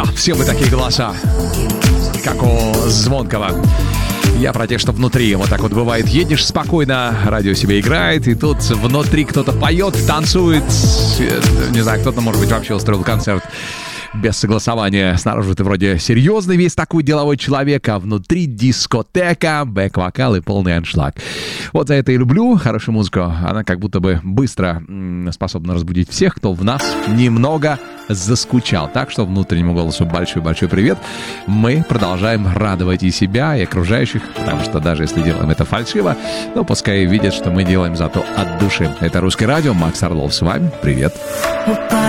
Да, все мы такие голоса, как у Звонкого. Я про тех, что внутри. Вот так вот бывает. Едешь спокойно, радио себе играет, и тут внутри кто-то поет, танцует. Не знаю, кто-то, может быть, вообще устроил концерт без согласования. Снаружи ты вроде серьезный весь такой деловой человек, а внутри дискотека, бэк-вокал и полный аншлаг. Вот за это и люблю хорошую музыку. Она как будто бы быстро способна разбудить всех, кто в нас немного заскучал. Так что внутреннему голосу большой-большой привет. Мы продолжаем радовать и себя, и окружающих, потому что даже если делаем это фальшиво, ну, пускай видят, что мы делаем зато от души. Это Русское радио, Макс Орлов с вами. Привет.